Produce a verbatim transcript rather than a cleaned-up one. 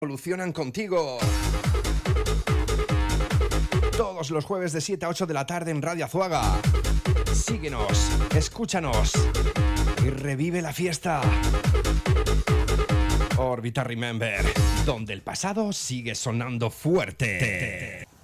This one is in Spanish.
Evolucionan contigo. Todos los jueves de siete a ocho de la tarde en Radio Azuaga. Síguenos, escúchanos y revive la fiesta. Órbita Remember, donde el pasado sigue sonando fuerte.